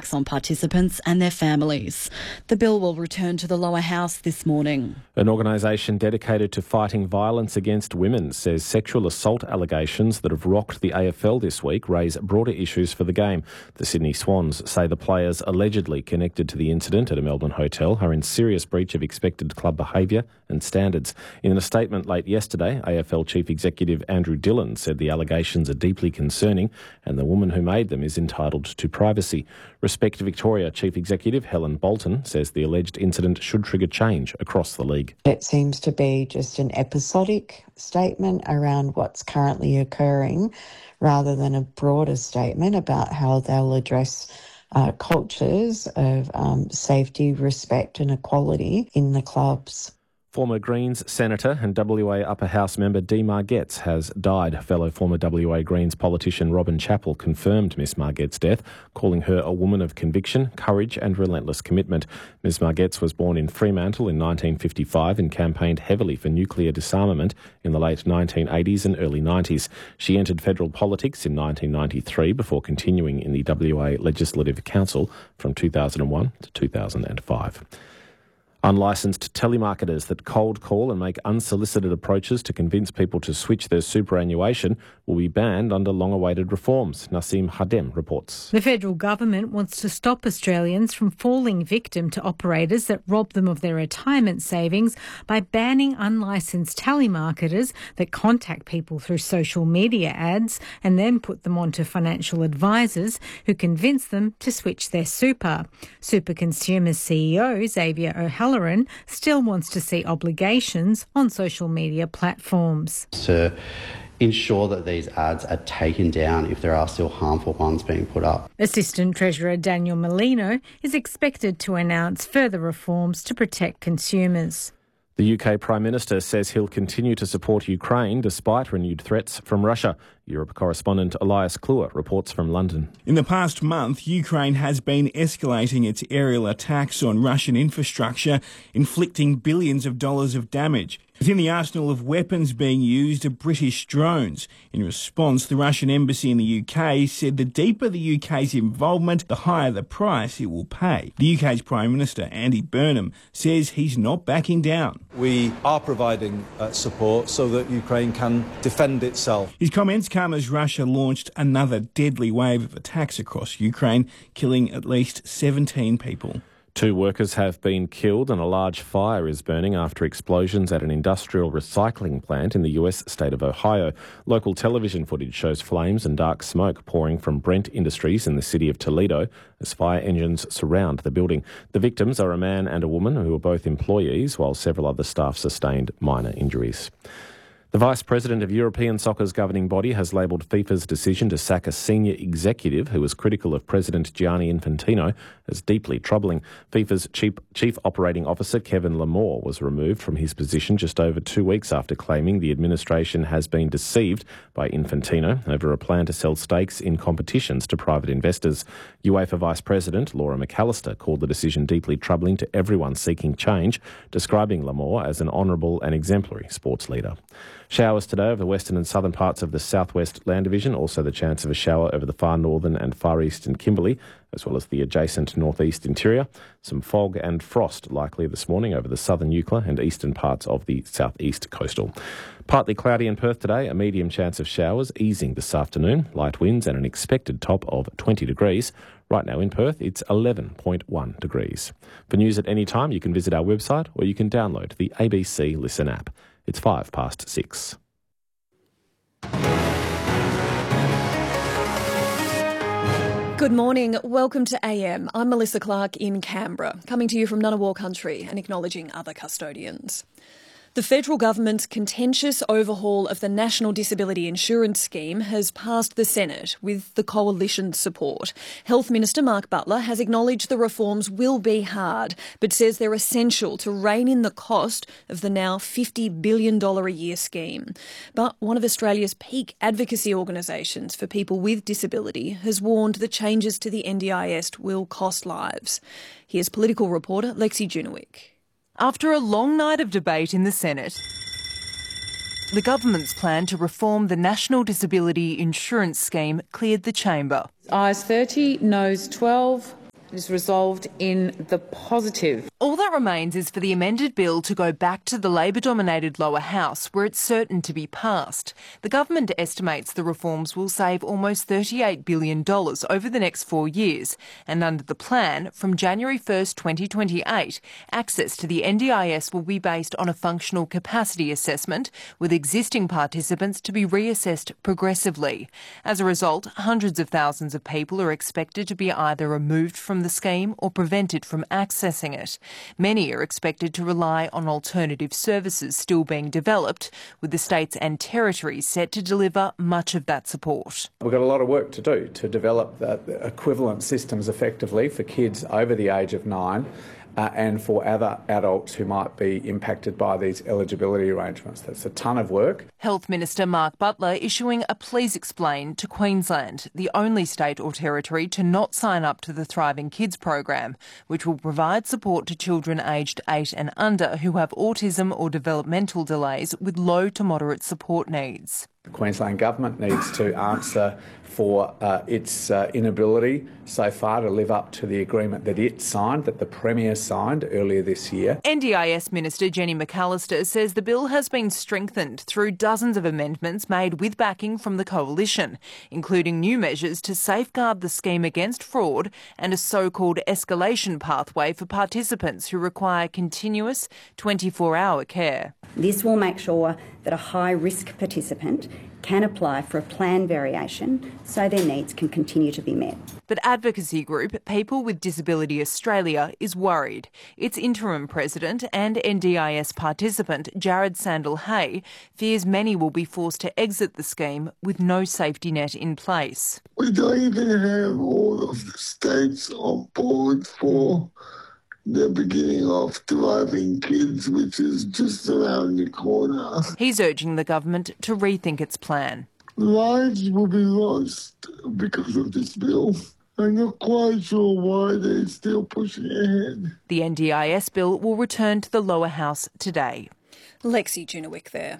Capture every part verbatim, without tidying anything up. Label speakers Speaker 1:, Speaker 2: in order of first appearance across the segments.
Speaker 1: tax on participants and their families. The bill will return to the lower house this morning.
Speaker 2: An organisation dedicated to fighting violence against women says sexual assault allegations that have rocked the A F L this week raise broader issues for the game. The Sydney Swans say the players allegedly connected to the incident at a Melbourne hotel are in serious breach of expected club behaviour and standards. In a statement late yesterday, A F L Chief Executive Andrew Dillon said the allegations are deeply concerning and the woman who made them is entitled to privacy. Respect Victoria Chief Executive Helen Bolton says the alleged incident should trigger change across the league.
Speaker 3: It seems to be just an episodic statement around what's currently occurring rather than a broader statement about how they'll address uh, cultures of um, safety, respect and equality in the clubs.
Speaker 2: Former Greens Senator and W A Upper House member Dee Margetts has died. Fellow former W A Greens politician Robin Chappell confirmed Miss Margetts' death, calling her a woman of conviction, courage and relentless commitment. Miss Margetts was born in Fremantle in nineteen fifty-five and campaigned heavily for nuclear disarmament in the late nineteen eighties and early nineties. She entered federal politics in nineteen ninety-three before continuing in the W A Legislative Council from two thousand one to two thousand five. Unlicensed telemarketers that cold call and make unsolicited approaches to convince people to switch their superannuation will be banned under long-awaited reforms. Naseem Hadem reports.
Speaker 4: The federal government wants to stop Australians from falling victim to operators that rob them of their retirement savings by banning unlicensed telemarketers that contact people through social media ads and then put them onto financial advisors who convince them to switch their super. Super Consumers C E O Xavier O'Halloran still wants to see obligations on social media platforms.
Speaker 5: To ensure that these ads are taken down if there are still harmful ones being put up.
Speaker 4: Assistant Treasurer Daniel Molino is expected to announce further reforms to protect consumers.
Speaker 2: The U K Prime Minister says he'll continue to support Ukraine despite renewed threats from Russia. Europe correspondent Elias Kluwer reports from London.
Speaker 6: In the past month, Ukraine has been escalating its aerial attacks on Russian infrastructure, inflicting billions of dollars of damage. Within the arsenal of weapons being used are British drones. In response, the Russian embassy in the U K said the deeper the U K's involvement, the higher the price it will pay. The U K's Prime Minister, Andy Burnham, says he's not backing down.
Speaker 7: We are providing uh, support so that Ukraine can defend itself.
Speaker 6: His comments come as Russia launched another deadly wave of attacks across Ukraine, killing at least seventeen people.
Speaker 2: Two workers have been killed and a large fire is burning after explosions at an industrial recycling plant in the U S state of Ohio. Local television footage shows flames and dark smoke pouring from Brent Industries in the city of Toledo as fire engines surround the building. The victims are a man and a woman who were both employees, while several other staff sustained minor injuries. The Vice President of European Soccer's governing body has labelled FIFA's decision to sack a senior executive who was critical of President Gianni Infantino as deeply troubling. FIFA's Chief, Chief Operating Officer Kevin Lamore was removed from his position just over two weeks after claiming the administration has been deceived by Infantino over a plan to sell stakes in competitions to private investors. UEFA Vice President Laura McAllister called the decision deeply troubling to everyone seeking change, describing Lamore as an honourable and exemplary sports leader. Showers today over the western and southern parts of the southwest land division, also the chance of a shower over the far northern and far eastern Kimberley, as well as the adjacent northeast interior. Some fog and frost likely this morning over the southern Eucla and eastern parts of the southeast coastal. Partly cloudy in Perth today, a medium chance of showers easing this afternoon, light winds and an expected top of twenty degrees. Right now in Perth, it's eleven point one degrees. For news at any time, you can visit our website or you can download the A B C Listen app. It's five past six.
Speaker 8: Good morning. Welcome to A M. I'm Melissa Clark in Canberra, coming to you from Ngunnawal country and acknowledging other custodians. The federal government's contentious overhaul of the National Disability Insurance Scheme has passed the Senate with the coalition's support. Health Minister Mark Butler has acknowledged the reforms will be hard, but says they're essential to rein in the cost of the now fifty billion dollars a year scheme. But one of Australia's peak advocacy organisations for people with disability has warned the changes to the N D I S will cost lives. Here's political reporter Lexi Junowick.
Speaker 9: After a long night of debate in the Senate, the government's plan to reform the National Disability Insurance Scheme cleared the chamber.
Speaker 10: Ayes thirty, noes twelve. is resolved in the positive.
Speaker 9: All that remains is for the amended bill to go back to the Labor-dominated lower house, where it's certain to be passed. The government estimates the reforms will save almost thirty-eight billion dollars over the next four years, and under the plan, from January first, twenty twenty-eight, access to the N D I S will be based on a functional capacity assessment, with existing participants to be reassessed progressively. As a result, hundreds of thousands of people are expected to be either removed from the scheme or prevented from accessing it. Many are expected to rely on alternative services still being developed, with the states and territories set to deliver much of that support.
Speaker 11: We've got a lot of work to do to develop the equivalent systems effectively for kids over the age of nine uh, and for other adults who might be impacted by these eligibility arrangements. That's a ton of work.
Speaker 9: Health Minister Mark Butler issuing a please explain to Queensland, the only state or territory to not sign up to the Thriving Kids program, which will provide support to children aged eight and under who have autism or developmental delays with low to moderate support needs.
Speaker 11: The Queensland Government needs to answer for uh, its uh, inability so far to live up to the agreement that it signed, that the Premier signed earlier this year.
Speaker 9: N D I S Minister Jenny McAllister says the bill has been strengthened through dozens of amendments made with backing from the Coalition, including new measures to safeguard the scheme against fraud and a so-called escalation pathway for participants who require continuous twenty-four hour care.
Speaker 12: This will make sure that a high-risk participant can apply for a plan variation so their needs can continue to be met.
Speaker 9: But advocacy group People with Disability Australia is worried. Its interim president and N D I S participant Jared Sandel-Hay fears many will be forced to exit the scheme with no safety net in place.
Speaker 13: We don't even have all of the states on board for the beginning of Thriving Kids, which is just around the corner.
Speaker 9: He's urging the government to rethink its plan.
Speaker 13: Lives will be lost because of this bill. I'm not quite sure why they're still pushing ahead.
Speaker 9: The N D I S bill will return to the lower house today.
Speaker 8: Lexi Junowick there.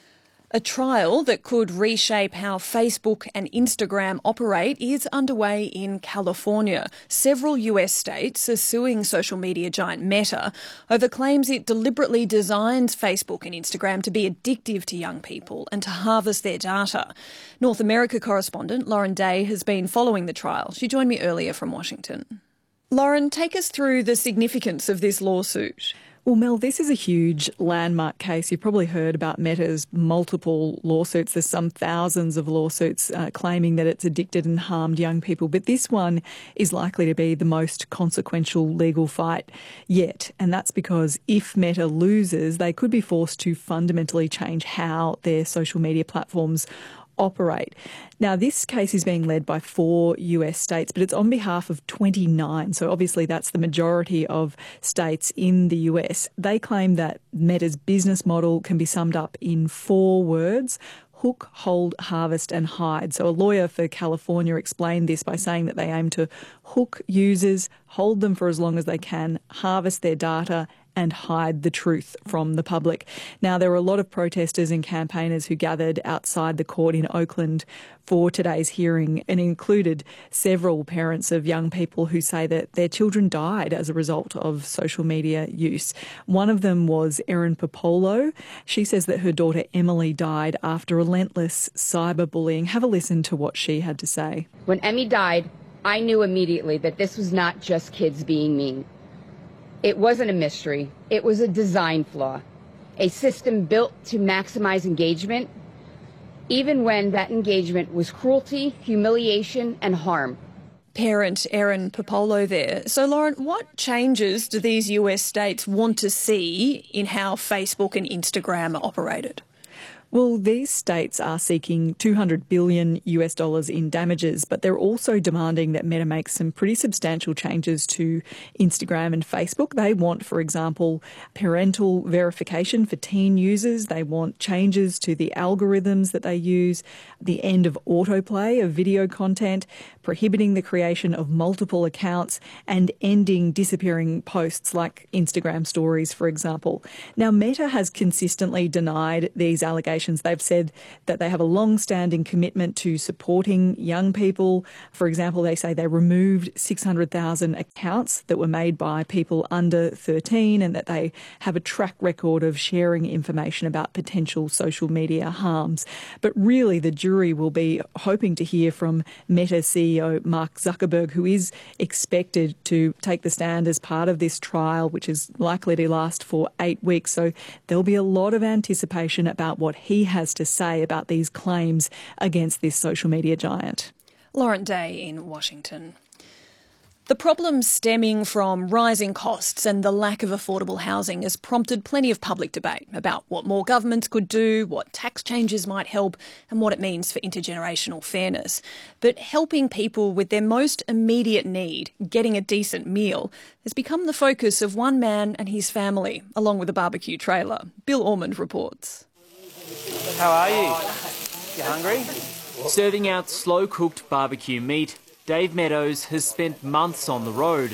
Speaker 8: A trial that could reshape how Facebook and Instagram operate is underway in California. Several U S states are suing social media giant Meta over claims it deliberately designs Facebook and Instagram to be addictive to young people and to harvest their data. North America correspondent Lauren Day has been following the trial. She joined me earlier from Washington. Lauren, take us through the significance of this lawsuit.
Speaker 14: Well, Mel, this is a huge landmark case. You've probably heard about Meta's multiple lawsuits. There's some thousands of lawsuits uh, claiming that it's addicted and harmed young people. But this one is likely to be the most consequential legal fight yet. And that's because if Meta loses, they could be forced to fundamentally change how their social media platforms operate. Now, this case is being led by four U S states, but it's on behalf of twenty-nine. So obviously that's the majority of states in the U S. They claim that Meta's business model can be summed up in four words: hook, hold, harvest and hide. So a lawyer for California explained this by saying that they aim to hook users, hold them for as long as they can, harvest their data and hide the truth from the public. Now, there were a lot of protesters and campaigners who gathered outside the court in Oakland for today's hearing, and included several parents of young people who say that their children died as a result of social media use. One of them was Erin Popolo. She says that her daughter Emily died after relentless cyberbullying. Have a listen to what she had to say.
Speaker 15: When Emmy died, I knew immediately that this was not just kids being mean. It wasn't a mystery. It was a design flaw, a system built to maximize engagement, even when that engagement was cruelty, humiliation, and harm.
Speaker 8: Parent Erin Popolo there. So, Lauren, what changes do these U S states want to see in how Facebook and Instagram are operated?
Speaker 14: Well, these states are seeking two hundred billion U S dollars in damages, but they're also demanding that Meta makes some pretty substantial changes to Instagram and Facebook. They want, for example, parental verification for teen users. They want changes to the algorithms that they use, the end of autoplay of video content, prohibiting the creation of multiple accounts, and ending disappearing posts like Instagram stories, for example. Now, Meta has consistently denied these allegations organisations. They've said that they have a long-standing commitment to supporting young people. For example, they say they removed six hundred thousand accounts that were made by people under thirteen, and that they have a track record of sharing information about potential social media harms. But really, the jury will be hoping to hear from Meta C E O Mark Zuckerberg, who is expected to take the stand as part of this trial, which is likely to last for eight weeks. So there'll be a lot of anticipation about what he has to say about these claims against this social media giant.
Speaker 8: Lauren Day in Washington. The problems stemming from rising costs and the lack of affordable housing has prompted plenty of public debate about what more governments could do, what tax changes might help, and what it means for intergenerational fairness. But helping people with their most immediate need, getting a decent meal, has become the focus of one man and his family, along with a barbecue trailer. Bill Ormond reports.
Speaker 16: How are you? You hungry? Serving out slow-cooked barbecue meat, Dave Meadows has spent months on the road.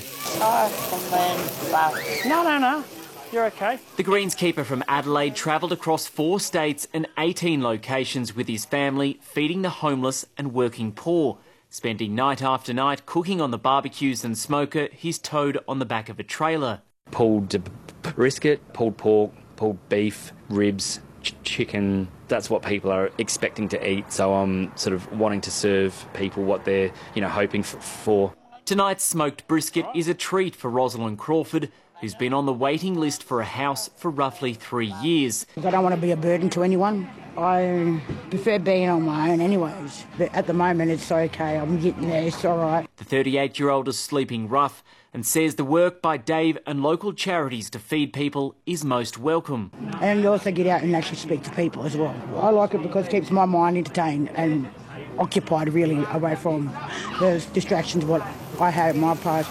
Speaker 16: No, no, no. You're okay. The greenskeeper from Adelaide travelled across four states and eighteen locations with his family, feeding the homeless and working poor. Spending night after night cooking on the barbecues and smoker he's towed on the back of a trailer.
Speaker 17: Pulled brisket, pulled pork, pulled beef, ribs, ch- chicken. That's what people are expecting to eat, so I'm sort of wanting to serve people what they're, you know, hoping f- for.
Speaker 16: Tonight's smoked brisket is a treat for Rosalind Crawford, who's been on the waiting list for a house for roughly three years.
Speaker 18: I don't want to be a burden to anyone. I prefer being on my own anyways, but at the moment it's okay. I'm getting there, it's all right.
Speaker 16: The thirty-eight-year-old is sleeping rough and says the work by Dave and local charities to feed people is most welcome.
Speaker 18: And you also get out and actually speak to people as well. I like it because it keeps my mind entertained and occupied, really, away from the distractions what I had in my past.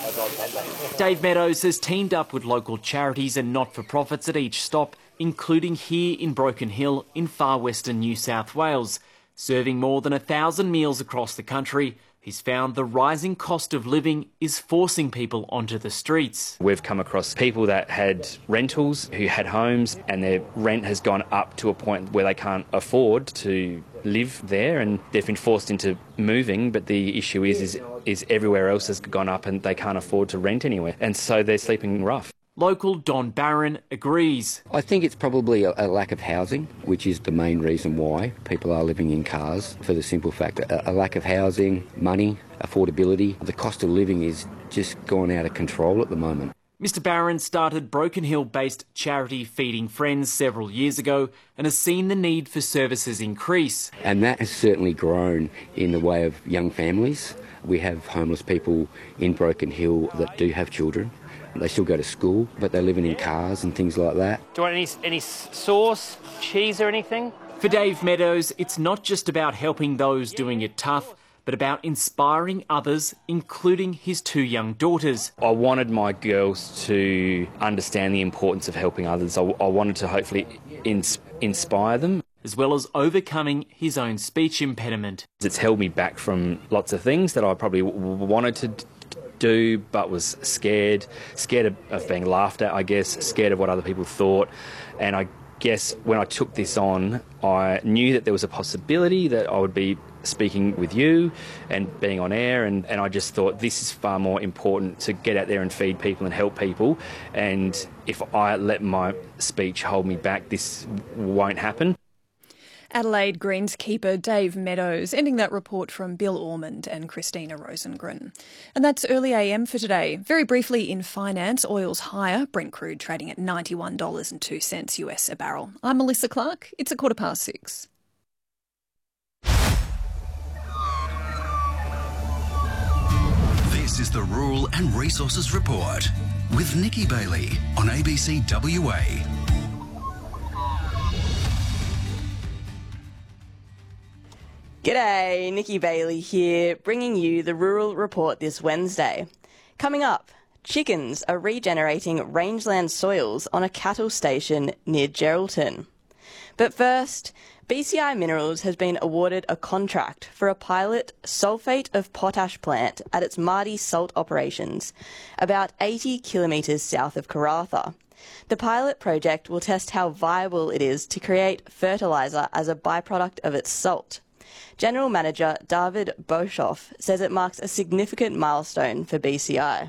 Speaker 16: Dave Meadows has teamed up with local charities and not-for-profits at each stop, including here in Broken Hill in far western New South Wales. Serving more than a thousand meals across the country, he's found the rising cost of living is forcing people onto the streets.
Speaker 17: We've come across people that had rentals, who had homes, and their rent has gone up to a point where they can't afford to live there, and they've been forced into moving, but the issue is, is, is everywhere else has gone up and they can't afford to rent anywhere, and so they're sleeping rough.
Speaker 16: Local Don Barron agrees.
Speaker 19: I think it's probably a, a lack of housing, which is the main reason why people are living in cars, for the simple fact that a, a lack of housing, money, affordability. The cost of living is just gone out of control at the moment.
Speaker 16: Mister Barron started Broken Hill-based charity Feeding Friends several years ago and has seen the need for services increase.
Speaker 19: And that has certainly grown in the way of young families. We have homeless people in Broken Hill that do have children. They still go to school, but they're living in cars and things like that.
Speaker 16: Do you want any, any sauce, cheese or anything? For Dave Meadows, it's not just about helping those doing it tough, but about inspiring others, including his two young daughters.
Speaker 17: I wanted my girls to understand the importance of helping others. I, I wanted to hopefully ins- inspire them.
Speaker 16: As well as overcoming his own speech impediment.
Speaker 17: It's held me back from lots of things that I probably w- wanted to d- do, but was scared, scared of, of being laughed at, I guess, scared of what other people thought. And I guess when I took this on, I knew that there was a possibility that I would be speaking with you and being on air, and, and I just thought this is far more important to get out there and feed people and help people, and if I let my speech hold me back, this won't happen.
Speaker 8: Adelaide greenskeeper Dave Meadows, ending that report from Bill Ormond and Christina Rosengren. And that's Early A M for today. Very briefly in finance, oil's higher, Brent crude trading at ninety-one dollars and two cents U S a barrel. I'm Melissa Clark. It's a quarter past six.
Speaker 20: This is the Rural and Resources Report with Nikki Bailey on A B C W A.
Speaker 21: G'day, Nikki Bailey here, bringing you the Rural Report this Wednesday. Coming up, chickens are regenerating rangeland soils on a cattle station near Geraldton. But first, B C I Minerals has been awarded a contract for a pilot sulphate of potash plant at its Mardi salt operations, about eighty kilometres south of Karratha. The pilot project will test how viable it is to create fertiliser as a byproduct of its salt. General Manager David Boshoff says it marks a significant milestone for B C I.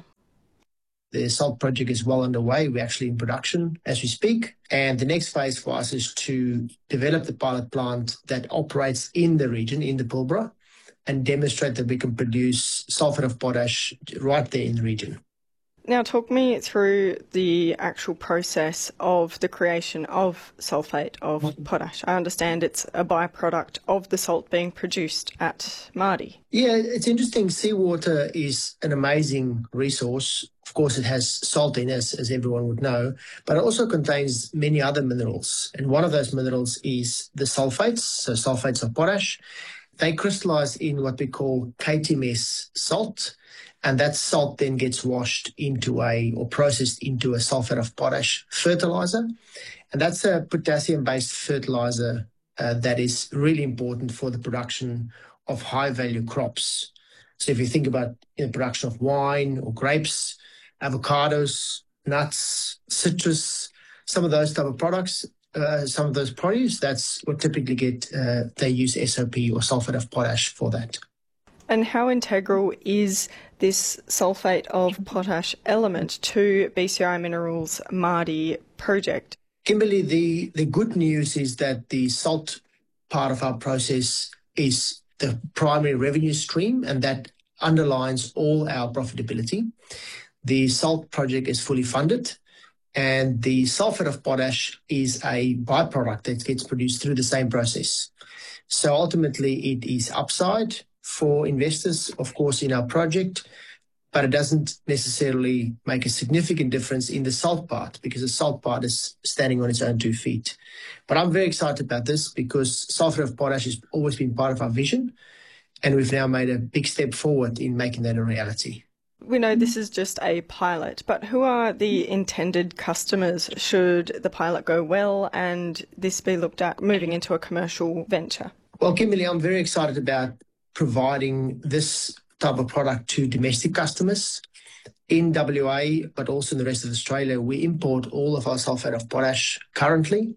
Speaker 1: The salt project is well underway. We're actually in production as we speak. And the next phase for us is to develop the pilot plant that operates in the region, in the Pilbara, and demonstrate that we can produce sulphate of potash right there in the region.
Speaker 22: Now, talk me through the actual process of the creation of sulphate of potash. I understand it's a byproduct of the salt being produced at Mardi.
Speaker 1: Yeah, it's interesting. Seawater is an amazing resource. Of course, it has salt in it, as, as everyone would know, but it also contains many other minerals. And one of those minerals is the sulfates, so sulfates of potash. They crystallize in what we call K T M S salt. And that salt then gets washed into a, or processed into a sulphate of potash fertilizer. And that's a potassium-based fertilizer uh, that is really important for the production of high-value crops. So if you think about the production of wine or grapes, avocados, nuts, citrus, some of those type of products, uh, some of those produce, that's what typically get, uh, they use S O P or sulphate of potash for that.
Speaker 22: And how integral is this sulphate of potash element to B C I Minerals' Mardi project?
Speaker 1: Kimberly, the, the good news is that the salt part of our process is the primary revenue stream, and that underlines all our profitability. The salt project is fully funded, and the sulphate of potash is a byproduct that gets produced through the same process. So ultimately, it is upside for investors, of course, in our project, but it doesn't necessarily make a significant difference in the salt part because the salt part is standing on its own two feet. But I'm very excited about this because sulphate of potash has always been part of our vision, and we've now made a big step forward in making that a reality.
Speaker 22: We know this is just a pilot, but who are the intended customers should the pilot go well and this be looked at moving into a commercial venture?
Speaker 1: Well, Kimberly, I'm very excited about providing this type of product to domestic customers in W A, but also in the rest of Australia. We import all of our sulphate of potash currently,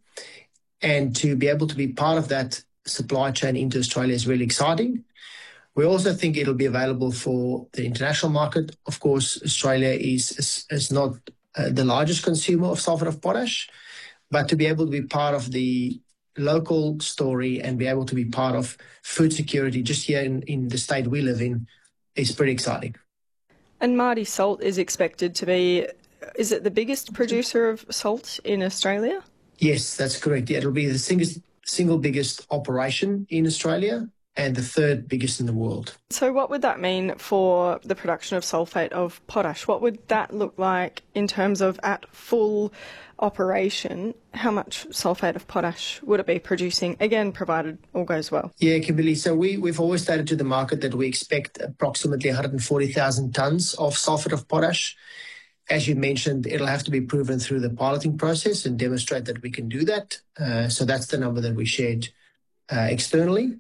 Speaker 1: and to be able to be part of that supply chain into Australia is really exciting. We also think it'll be available for the international market. Of course, Australia is, is, is not uh, the largest consumer of sulphate of potash, but to be able to be part of the local story and be able to be part of food security just here in, in the state we live in is pretty exciting.
Speaker 22: And Mardi Salt is expected to be, is it the biggest producer of salt in Australia?
Speaker 1: Yes, that's correct. Yeah, it'll be the single, single biggest operation in Australia and the third biggest in the world.
Speaker 22: So what would that mean for the production of sulphate of potash? What would that look like in terms of at full operation? How much sulphate of potash would it be producing, again, provided all goes well?
Speaker 1: Yeah, Kimberly, so we, we've always stated to the market that we expect approximately one hundred forty thousand tonnes of sulphate of potash. As you mentioned, it'll have to be proven through the piloting process and demonstrate that we can do that. Uh, so that's the number that we shared uh, externally.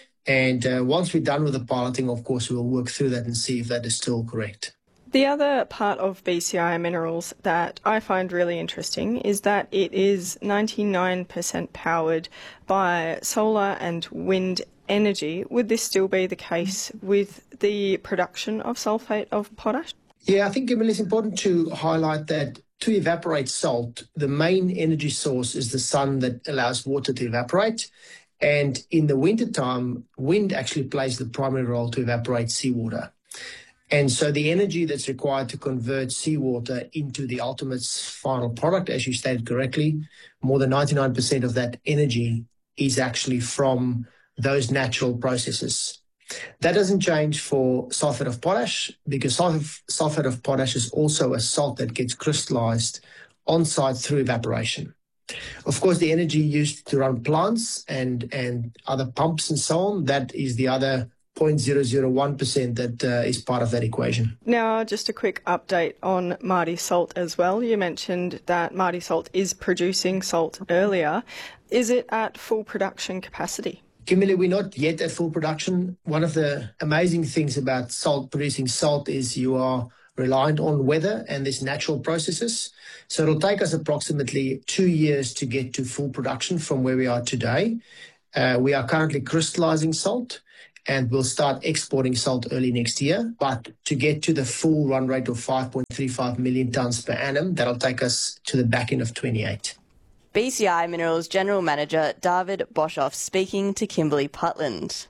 Speaker 1: And uh, once we're done with the piloting, of course, we'll work through that and see if that is still correct.
Speaker 22: The other part of B C I Minerals that I find really interesting is that it is ninety-nine percent powered by solar and wind energy. Would this still be the case with the production of sulphate of potash?
Speaker 1: Yeah, I think, Emily, it's important to highlight that to evaporate salt, the main energy source is the sun that allows water to evaporate. And in the wintertime, wind actually plays the primary role to evaporate seawater. And so the energy that's required to convert seawater into the ultimate final product, as you stated correctly, more than ninety-nine percent of that energy is actually from those natural processes. That doesn't change for sulphate of potash because sulphate of potash is also a salt that gets crystallized on site through evaporation. Of course, the energy used to run plants and, and other pumps and so on, that is the other zero point zero zero one percent that uh, is part of that equation.
Speaker 22: Now, just a quick update on Marty Salt as well. You mentioned that Marty Salt is producing salt earlier. Is it at full production capacity?
Speaker 1: Kimberley, we're not yet at full production. One of the amazing things about salt, producing salt, is you are reliant on weather and these natural processes. So it'll take us approximately two years to get to full production from where we are today. Uh, we are currently crystallizing salt, and we'll start exporting salt early next year. But to get to the full run rate of five point three five million tonnes per annum, that'll take us to the back end of twenty-eight.
Speaker 21: B C I Minerals General Manager David Boshoff speaking to Kimberley Putland.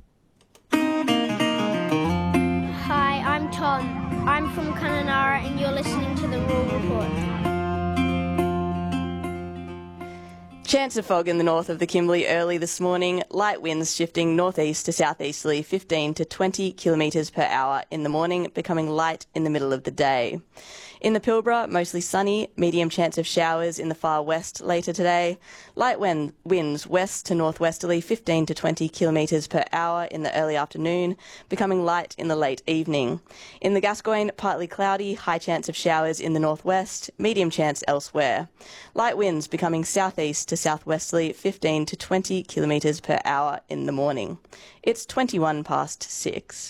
Speaker 3: Hi, I'm Tom. I'm from Kununurra and you're listening to the Rural Report.
Speaker 21: Chance of fog in the north of the Kimberley early this morning. Light winds shifting northeast to southeasterly fifteen to twenty kilometres per hour in the morning, becoming light in the middle of the day. In the Pilbara, mostly sunny, medium chance of showers in the far west later today. Light wind, winds west to northwesterly fifteen to twenty kilometres per hour in the early afternoon, becoming light in the late evening. In the Gascoyne, partly cloudy, high chance of showers in the northwest, medium chance elsewhere. Light winds becoming southeast to southwesterly fifteen to twenty kilometres per hour in the morning. It's twenty-one past six.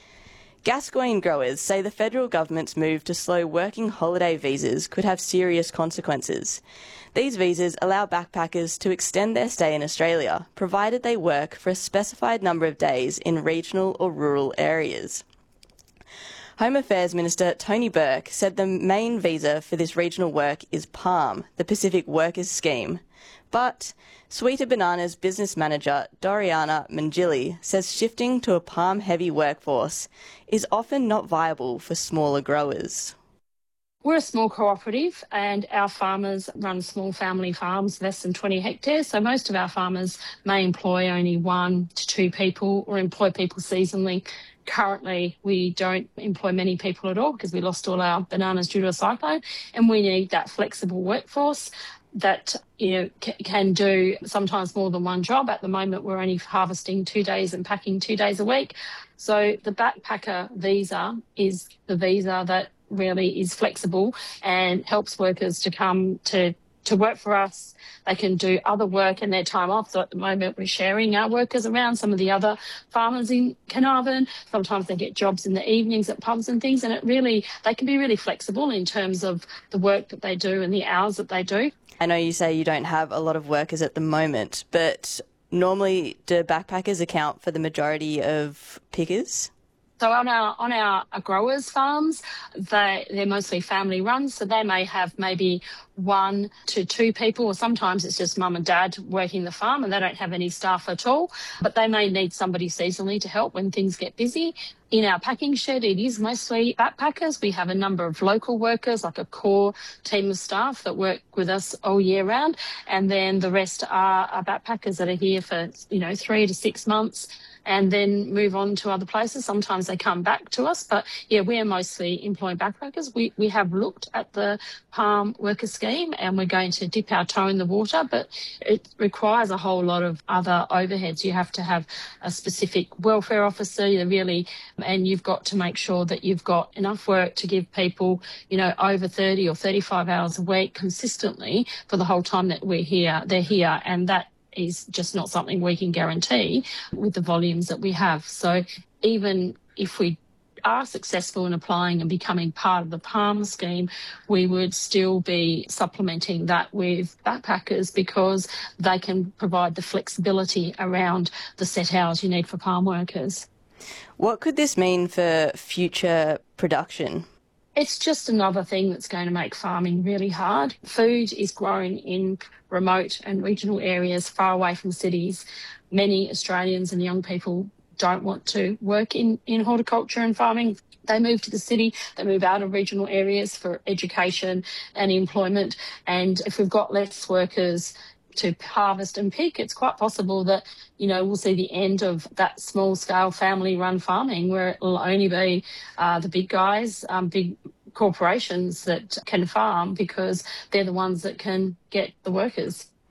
Speaker 21: Gascoyne growers say the federal government's move to slow working holiday visas could have serious consequences. These visas allow backpackers to extend their stay in Australia, provided they work for a specified number of days in regional or rural areas. Home Affairs Minister Tony Burke said the main visa for this regional work is PALM, the Pacific Workers Scheme. But Sweeter Bananas business manager Doriana Mangili says shifting to a palm-heavy workforce is often not viable for smaller growers.
Speaker 5: We're a small cooperative and our farmers run small family farms, less than twenty hectares. So most of our farmers may employ only one to two people or employ people seasonally. Currently, we don't employ many people at all because we lost all our bananas due to a cyclone, and we need that flexible workforce that, you know, c- can do sometimes more than one job. At the moment, we're only harvesting two days and packing two days a week. So the backpacker visa is the visa that really is flexible and helps workers to come to to work for us. They can do other work in their time off. So at the moment, we're sharing our workers around some of the other farmers in Carnarvon. Sometimes they get jobs in the evenings at pubs and things. And it really, they can be really flexible in terms of the work that they do and the hours that they do.
Speaker 21: I know you say you don't have a lot of workers at the moment, but normally do backpackers account for the majority of pickers?
Speaker 5: So on our on our growers' farms, they, they're mostly family run, so they may have maybe one to two people, or sometimes it's just mum and dad working the farm and they don't have any staff at all, but they may need somebody seasonally to help when things get busy. In our packing shed, it is mostly backpackers. We have a number of local workers, like a core team of staff that work with us all year round, and then the rest are, are backpackers that are here for, you know, three to six months and then move on to other places. Sometimes they come back to us, but yeah, we're mostly employing backpackers. We we have looked at the Palm Worker Scheme and we're going to dip our toe in the water, but it requires a whole lot of other overheads. You have to have a specific welfare officer, you really, and you've got to make sure that you've got enough work to give people, you know, over thirty or thirty-five hours a week consistently for the whole time that we're here. They're here, and that is just not something we can guarantee with the volumes that we have. So even if we are successful in applying and becoming part of the PALM scheme, we would still be supplementing that with backpackers because they can provide the flexibility around the set hours you need for PALM workers.
Speaker 21: What could this mean for future production?
Speaker 5: It's just another thing that's going to make farming really hard. Food is grown in remote and regional areas far away from cities. Many Australians and young people don't want to work in, in horticulture and farming. They move to the city, they move out of regional areas for education and employment. And if we've got less workers to harvest and pick, it's quite possible that, you know, we'll see the end of that small-scale family-run farming where it will only be uh, the big guys, um, big corporations that can farm because they're the ones that can get the workers.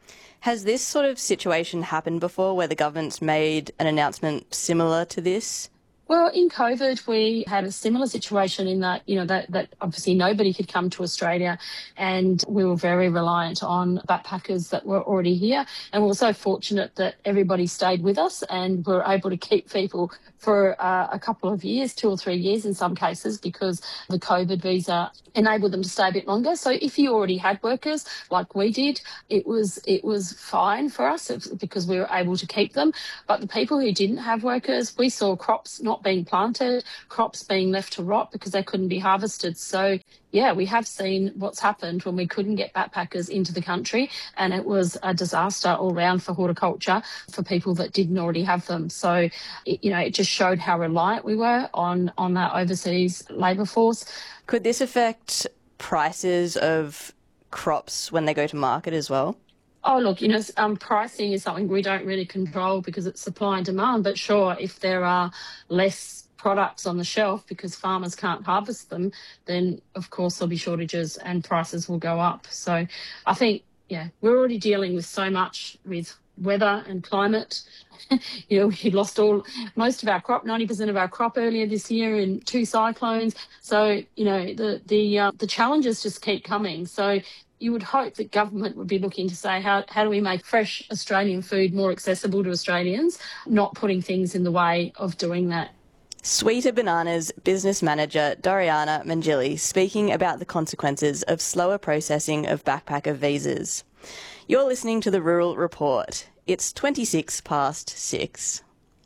Speaker 21: Has this sort of situation happened before where the government's made an announcement similar to this?
Speaker 5: Well, in COVID, we had a similar situation in that, you know, that, that obviously nobody could come to Australia, and we were very reliant on backpackers that were already here. And we were so fortunate that everybody stayed with us and were able to keep people for uh, a couple of years, two or three years in some cases, because the COVID visa enabled them to stay a bit longer. So if you already had workers like we did, it was it was fine for us because we were able to keep them. But the people who didn't have workers, we saw crops not being planted, crops being left to rot because they couldn't be harvested. So, yeah, we have seen what's happened when we couldn't get backpackers into the country, and it was a disaster all round for horticulture for people that didn't already have them. So, it, you know, it just showed how reliant we were on, on our overseas labour force.
Speaker 21: Could this affect prices of crops when they go to market as well?
Speaker 5: Oh, look, you know, um, pricing is something we don't really control because it's supply and demand. But sure, if there are less products on the shelf because farmers can't harvest them, then of course there'll be shortages and prices will go up. So I think, yeah, we're already dealing with so much with weather and climate. You know, we lost all most of our crop, ninety percent of our crop earlier this year in two cyclones. So, you know, the the uh, the challenges just keep coming. So you would hope that government would be looking to say, how, how do we make fresh Australian food more accessible to Australians, not putting things in the way of doing that.
Speaker 21: Sweeter Bananas business manager Doriana Mangili speaking about the consequences of slower processing of backpacker visas. You're listening to the Rural Report. It's twenty-six past six.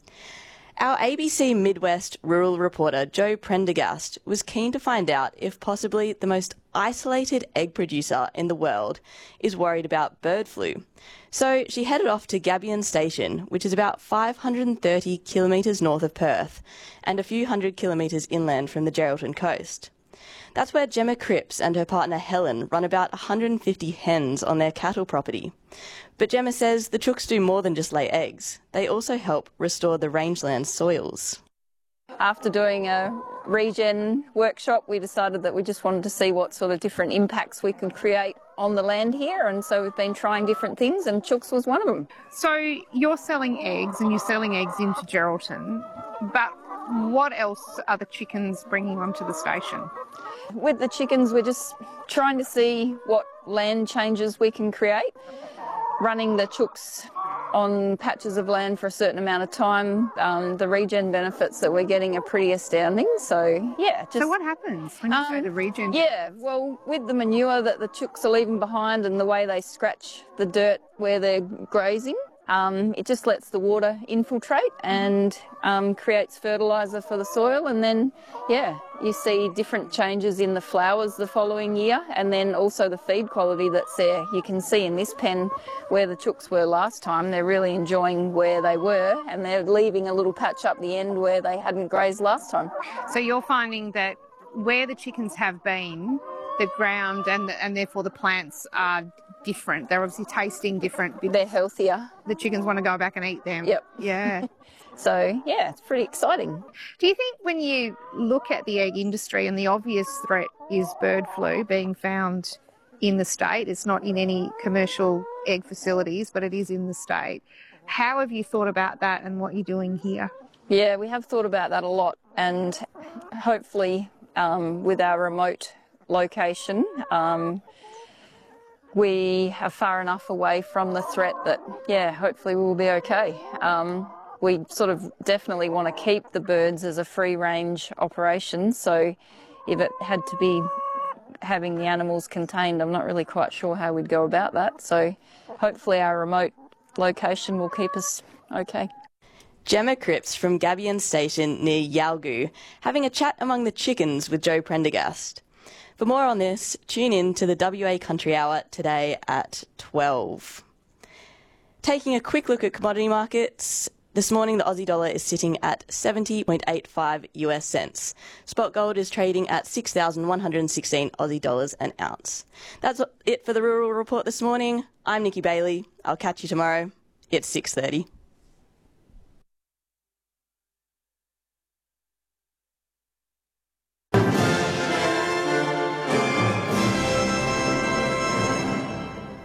Speaker 21: Our A B C Midwest rural reporter Jo Prendergast was keen to find out if possibly the most isolated egg producer in the world is worried about bird flu. So she headed off to Gabion Station, which is about five hundred thirty kilometres north of Perth and a few hundred kilometres inland from the Geraldton coast. That's where Gemma Cripps and her partner Helen run about one hundred fifty hens on their cattle property. But Gemma says the chooks do more than just lay eggs. They also help restore the rangeland soils.
Speaker 4: After doing a regen workshop, we decided that we just wanted to see what sort of different impacts we could create on the land here, and so we've been trying different things, and chooks was one of them.
Speaker 10: So you're selling eggs, and you're selling eggs into Geraldton, but what else are the chickens bringing onto the station?
Speaker 4: With the chickens, we're just trying to see what land changes we can create. Running the chooks on patches of land for a certain amount of time, um, the regen benefits that we're getting are pretty astounding. So, yeah. Just,
Speaker 10: so what happens when you um, say the regen?
Speaker 4: Yeah, well, with the manure that the chooks are leaving behind and the way they scratch the dirt where they're grazing, Um, it just lets the water infiltrate and um, creates fertiliser for the soil, and then, yeah, you see different changes in the flowers the following year, and then also the feed quality that's there. You can see in this pen where the chooks were last time, they're really enjoying where they were, and they're leaving a little patch up the end where they hadn't grazed last time.
Speaker 10: So you're finding that where the chickens have been, the ground and the, and therefore the plants are different. They're obviously tasting different.
Speaker 4: They're healthier.
Speaker 10: The chickens want to go back and eat them.
Speaker 4: Yep.
Speaker 10: Yeah.
Speaker 4: So, yeah, it's pretty exciting.
Speaker 10: Do you think when you look at the egg industry, and the obvious threat is bird flu being found in the state, it's not in any commercial egg facilities, but it is in the state. How have you thought about that and what you're doing here?
Speaker 4: Yeah, we have thought about that a lot, and hopefully um, with our remote location, um, we are far enough away from the threat that, yeah, hopefully we'll be okay. Um, we sort of definitely want to keep the birds as a free-range operation, so if it had to be having the animals contained, I'm not really quite sure how we'd go about that. So hopefully our remote location will keep us okay.
Speaker 21: Gemma Cripps from Gabion Station near Yalgoo, having a chat among the chickens with Jo Prendergast. For more on this, tune in to the W A Country Hour today at twelve. Taking a quick look at commodity markets, this morning the Aussie dollar is sitting at seventy point eight five US cents. Spot gold is trading at six thousand one hundred sixteen Aussie dollars an ounce. That's it for the Rural Report this morning. I'm Nikki Bailey. I'll catch you tomorrow. It's six thirty.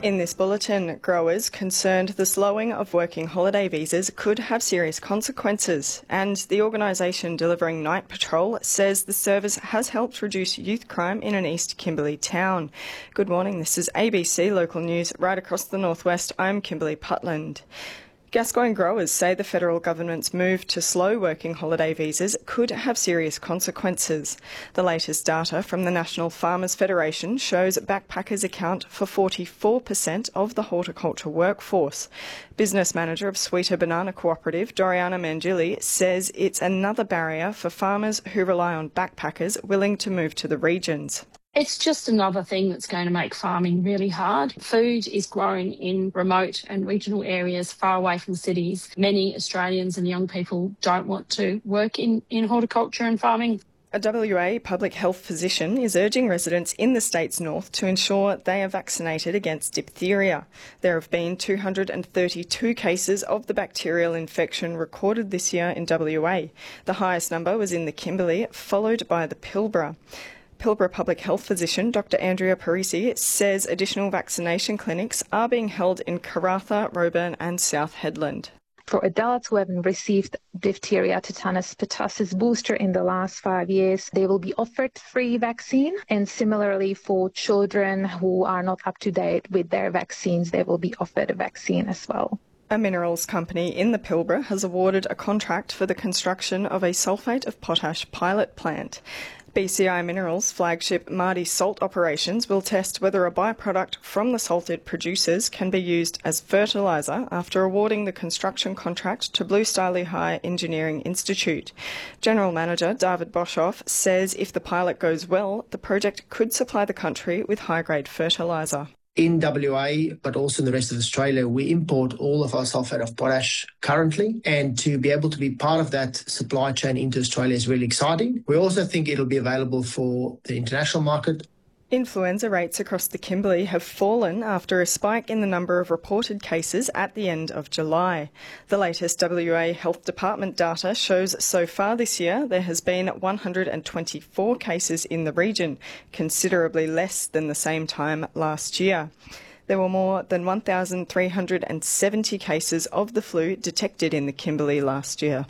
Speaker 22: In this bulletin, growers concerned the slowing of working holiday visas could have serious consequences, and the organisation delivering Night Patrol says the service has helped reduce youth crime in an East Kimberley town. Good morning, this is A B C Local News right across the northwest. I'm Kimberly Putland. Gascoyne growers say the federal government's move to slow working holiday visas could have serious consequences. The latest data from the National Farmers Federation shows backpackers account for forty-four percent of the horticulture workforce. Business manager of Sweeter Banana Cooperative, Doriana Mangili, says it's another barrier for farmers who rely on backpackers willing to move to the regions.
Speaker 5: It's just another thing that's going to make farming really hard. Food is grown in remote and regional areas far away from cities. Many Australians and young people don't want to work in, in horticulture and farming.
Speaker 22: A W A public health physician is urging residents in the state's north to ensure they are vaccinated against diphtheria. There have been two hundred thirty-two cases of the bacterial infection recorded this year in W A. The highest number was in the Kimberley, followed by the Pilbara. Pilbara Public Health Physician Doctor Andrea Parisi says additional vaccination clinics are being held in Karratha, Roebourne and South Headland.
Speaker 6: For adults who haven't received diphtheria, tetanus, pertussis booster in the last five years, they will be offered free vaccine. And similarly for children who are not up to date with their vaccines, they will be offered a vaccine as well.
Speaker 22: A minerals company in the Pilbara has awarded a contract for the construction of a sulphate of potash pilot plant. B C I Minerals' flagship Mardi Salt operations will test whether a byproduct from the salt it produces can be used as fertiliser after awarding the construction contract to Blue Star Lehigh Engineering Institute. General Manager David Boshoff says if the pilot goes well, the project could supply the country with high-grade fertiliser.
Speaker 1: In W A, but also in the rest of Australia, we import all of our sulphate of potash currently, and to be able to be part of that supply chain into Australia is really exciting. We also think it'll be available for the international market.
Speaker 22: Influenza rates across the Kimberley have fallen after a spike in the number of reported cases at the end of July. The latest W A Health Department data shows so far this year there has been one hundred twenty-four cases in the region, considerably less than the same time last year. There were more than one thousand three hundred seventy cases of the flu detected in the Kimberley last year.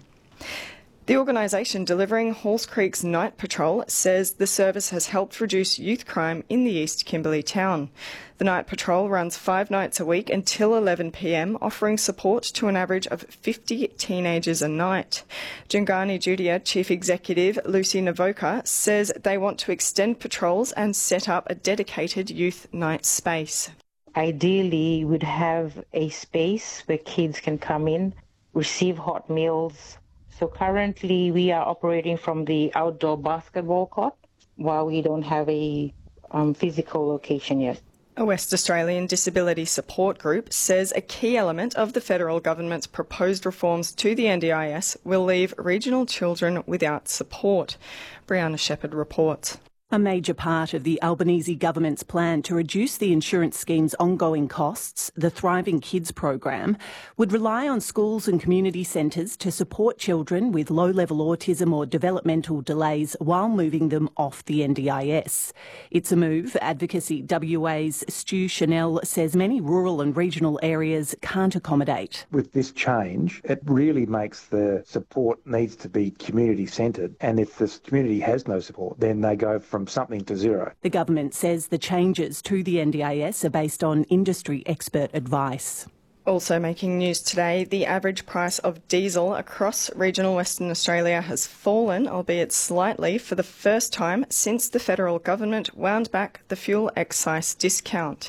Speaker 22: The organisation delivering Halls Creek's Night Patrol says the service has helped reduce youth crime in the East Kimberley town. The Night Patrol runs five nights a week until eleven p m, offering support to an average of fifty teenagers a night. Jungani Judia Chief Executive Lucy Navoka says they want to extend patrols and set up a dedicated youth night space.
Speaker 7: Ideally, we'd have a space where kids can come in, receive hot meals. So currently we are operating from the outdoor basketball court while we don't have a um, physical location yet.
Speaker 22: A West Australian disability support group says a key element of the federal government's proposed reforms to the N D I S will leave regional children without support. Brianna Shepherd reports.
Speaker 23: A major part of the Albanese government's plan to reduce the insurance scheme's ongoing costs, the Thriving Kids program, would rely on schools and community centres to support children with low-level autism or developmental delays while moving them off the N D I S. It's a move Advocacy W A's Stu Chanel says many rural and regional areas can't accommodate.
Speaker 24: With this change, it really makes the support needs to be community-centred, and if the community has no support, then they go from something to zero.
Speaker 23: The government says the changes to the N D I S are based on industry expert advice.
Speaker 22: Also making news today, the average price of diesel across regional Western Australia has fallen, albeit slightly, for the first time since the federal government wound back the fuel excise discount.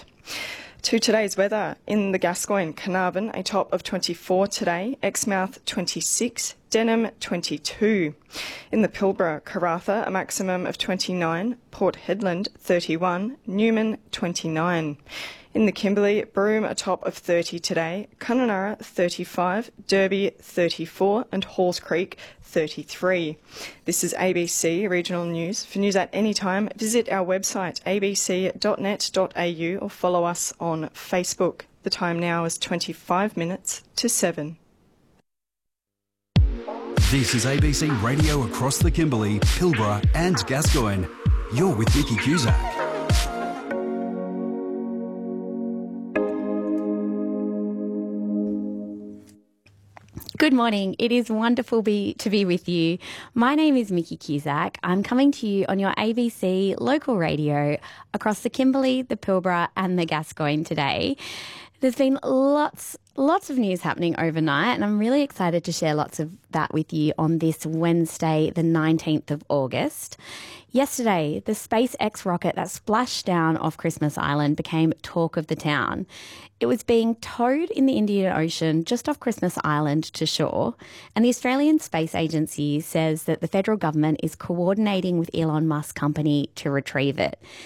Speaker 22: To today's weather, in the Gascoyne, Carnarvon, a top of twenty-four today, Exmouth twenty-six, Denham twenty-two. In the Pilbara, Karratha, a maximum of twenty-nine, Port Hedland thirty-one, Newman twenty-nine. In the Kimberley, Broome a top of thirty today, Kununurra thirty-five, Derby thirty-four and Halls Creek thirty-three. This is A B C Regional News. For news at any time, visit our website a b c dot net dot a u or follow us on Facebook. The time now is twenty-five minutes to seven.
Speaker 20: This is A B C Radio across the Kimberley, Pilbara and Gascoyne. You're with Nikki Cusack.
Speaker 2: Good morning. It is wonderful be, to be with you. My name is Mickey Cusack. I'm coming to you on your A B C local radio across the Kimberley, the Pilbara and the Gascoyne today. There's been lots, lots of news happening overnight, and I'm really excited to share lots of that with you on this Wednesday, the nineteenth of August. Yesterday, the SpaceX rocket that splashed down off Christmas Island became talk of the town. It was being towed in the Indian Ocean just off Christmas Island to shore, and the Australian Space Agency says that the federal government is coordinating with Elon Musk's company to retrieve it.